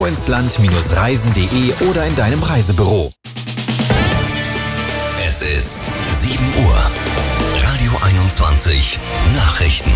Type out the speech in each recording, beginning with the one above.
ins Land-reisen.de oder in deinem Reisebüro. Es ist 7 Uhr. Radio 21 Nachrichten.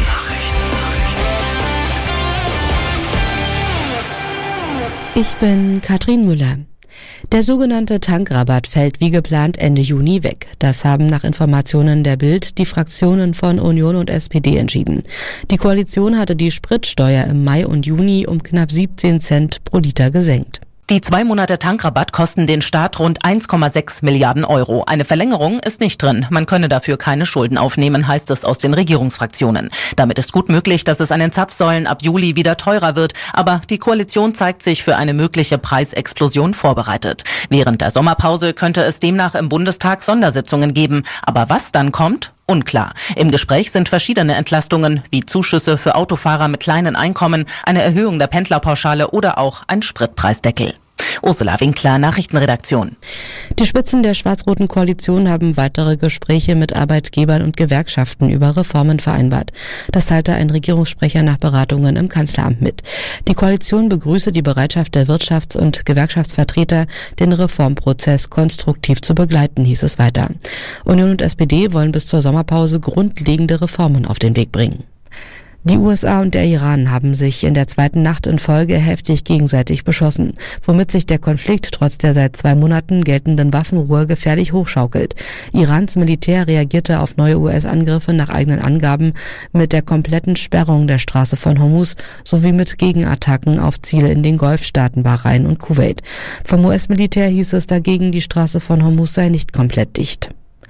Ich bin Katrin Müller. Der sogenannte Tankrabatt fällt wie geplant Ende Juni weg. Das haben nach Informationen der Bild die Fraktionen von Union und SPD entschieden. Die Koalition hatte die Spritsteuer im Mai und Juni um knapp 17 Cent pro Liter gesenkt. Die 2 Monate Tankrabatt kosten den Staat rund 1,6 Milliarden Euro. Eine Verlängerung ist nicht drin. Man könne dafür keine Schulden aufnehmen, heißt es aus den Regierungsfraktionen. Damit ist gut möglich, dass es an den Zapfsäulen ab Juli wieder teurer wird. Aber die Koalition zeigt sich für eine mögliche Preisexplosion vorbereitet. Während der Sommerpause könnte es demnach im Bundestag Sondersitzungen geben. Aber was dann kommt? Unklar. Im Gespräch sind verschiedene Entlastungen, wie Zuschüsse für Autofahrer mit kleinen Einkommen, eine Erhöhung der Pendlerpauschale oder auch ein Spritpreisdeckel. Ursula Winkler, Nachrichtenredaktion. Die Spitzen der schwarz-roten Koalition haben weitere Gespräche mit Arbeitgebern und Gewerkschaften über Reformen vereinbart. Das teilte ein Regierungssprecher nach Beratungen im Kanzleramt mit. Die Koalition begrüße die Bereitschaft der Wirtschafts- und Gewerkschaftsvertreter, den Reformprozess konstruktiv zu begleiten, hieß es weiter. Union und SPD wollen bis zur Sommerpause grundlegende Reformen auf den Weg bringen. Die USA und der Iran haben sich in der zweiten Nacht in Folge heftig gegenseitig beschossen, womit sich der Konflikt trotz der seit 2 Monaten geltenden Waffenruhe gefährlich hochschaukelt. Irans Militär reagierte auf neue US-Angriffe nach eigenen Angaben mit der kompletten Sperrung der Straße von Hormuz sowie mit Gegenattacken auf Ziele in den Golfstaaten Bahrain und Kuwait. Vom US-Militär hieß es dagegen, die Straße von Hormuz sei nicht komplett dicht.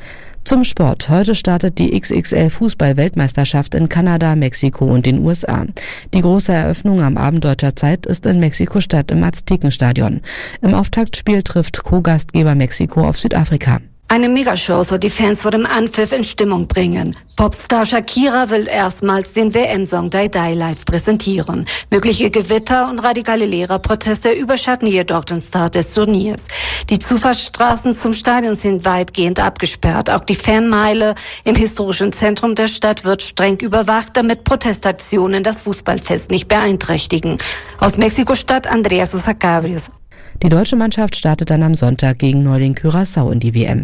Zum Sport. Heute startet die XXL-Fußball-Weltmeisterschaft in Kanada, Mexiko und den USA. Die große Eröffnung am Abend deutscher Zeit ist in Mexiko-Stadt im Aztekenstadion. Im Auftaktspiel trifft Co-Gastgeber Mexiko auf Südafrika. Eine Megashow soll die Fans vor dem Anpfiff in Stimmung bringen. Popstar Shakira will erstmals den WM-Song Die Die live präsentieren. Mögliche Gewitter und radikale Lehrerproteste überschatten jedoch den Start des Turniers. Die Zufahrtsstraßen zum Stadion sind weitgehend abgesperrt. Auch die Fanmeile im historischen Zentrum der Stadt wird streng überwacht, damit Protestaktionen das Fußballfest nicht beeinträchtigen. Aus Mexiko-Stadt Andrea Sosa Cabrios. Die deutsche Mannschaft startet dann am Sonntag gegen Neuling Curaçao in die WM.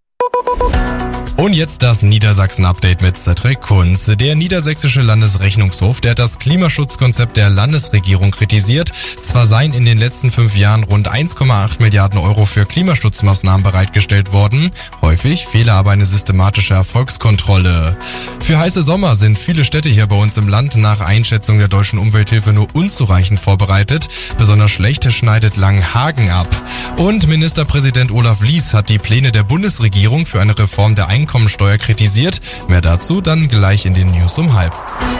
Und jetzt das Niedersachsen-Update mit Cedric Kunz. Der niedersächsische Landesrechnungshof, der hat das Klimaschutzkonzept der Landesregierung kritisiert. Zwar seien in den letzten 5 Jahren rund 1,8 Milliarden Euro für Klimaschutzmaßnahmen bereitgestellt worden. Häufig fehle aber eine systematische Erfolgskontrolle. Für heiße Sommer sind viele Städte hier bei uns im Land nach Einschätzung der Deutschen Umwelthilfe nur unzureichend vorbereitet. Besonders schlecht schneidet Langenhagen ab. Und Ministerpräsident Olaf Lies hat die Pläne der Bundesregierung für eine Reform der Einkommensteuer kritisiert. Mehr dazu dann gleich in den News um 12:30.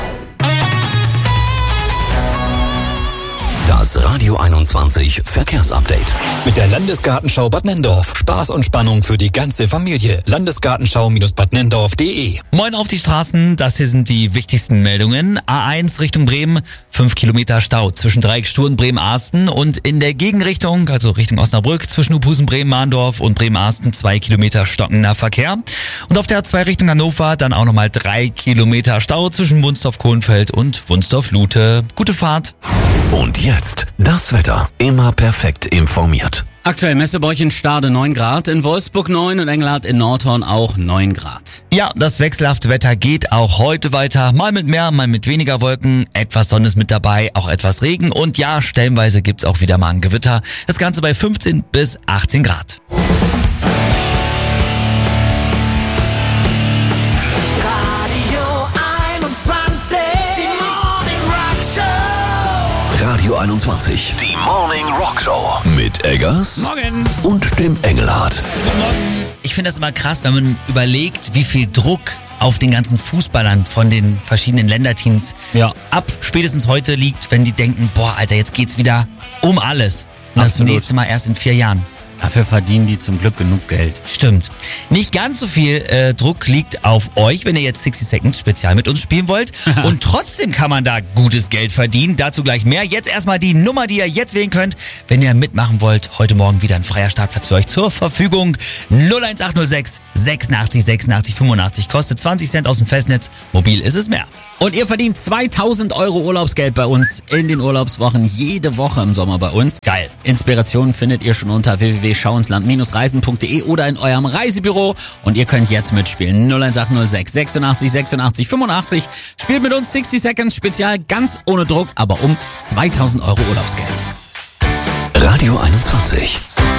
Das Radio 21 Verkehrsupdate. Mit der Landesgartenschau Bad Nenndorf. Spaß und Spannung für die ganze Familie. Landesgartenschau-badnendorf.de. Moin auf die Straßen, das hier sind die wichtigsten Meldungen. A1 Richtung Bremen, 5 Kilometer Stau zwischen Dreiecksstuhl und Bremen-Arsten und in der Gegenrichtung, also Richtung Osnabrück, zwischen Uphusen, Bremen-Mahndorf und Bremen-Arsten 2 Kilometer stockender Verkehr. Und auf der A2 Richtung Hannover dann auch nochmal 3 Kilometer Stau zwischen Wunsdorf-Kohnfeld und Wunsdorf-Lute. Gute Fahrt. Und jetzt das Wetter. Immer perfekt informiert. Aktuell Messebäuch in Stade 9 Grad, in Wolfsburg 9 und Engelhardt in Nordhorn auch 9 Grad. Ja, das wechselhafte Wetter geht auch heute weiter. Mal mit mehr, mal mit weniger Wolken. Etwas Sonne ist mit dabei, auch etwas Regen. Und ja, stellenweise gibt's auch wieder mal ein Gewitter. Das Ganze bei 15 bis 18 Grad. Radio 21, die Morning Rock Show mit Eggers Morgen. Und dem Engelhardt. Guten Morgen. Ich finde das immer krass, wenn man überlegt, wie viel Druck auf den ganzen Fußballern von den verschiedenen Länderteams ab spätestens heute liegt, wenn die denken, boah, Alter, jetzt geht's wieder um alles. Und das nächste Mal erst in 4 Jahren. Dafür verdienen die zum Glück genug Geld. Stimmt. Nicht ganz so viel Druck liegt auf euch, wenn ihr jetzt 60 Seconds Spezial mit uns spielen wollt. Und trotzdem kann man da gutes Geld verdienen. Dazu gleich mehr. Jetzt erstmal die Nummer, die ihr jetzt wählen könnt, wenn ihr mitmachen wollt. Heute Morgen wieder ein freier Startplatz für euch zur Verfügung. 01806 86 86 85. Kostet 20 Cent aus dem Festnetz. Mobil ist es mehr. Und ihr verdient 2000 Euro Urlaubsgeld bei uns in den Urlaubswochen. Jede Woche im Sommer bei uns. Geil. Inspirationen findet ihr schon unter www.schauinsland-reisen.de oder in eurem Reisebüro. Und ihr könnt jetzt mitspielen. 01806 86 86 85. Spielt mit uns 60 Seconds Spezial ganz ohne Druck, aber um 2000 Euro Urlaubsgeld. Radio 21.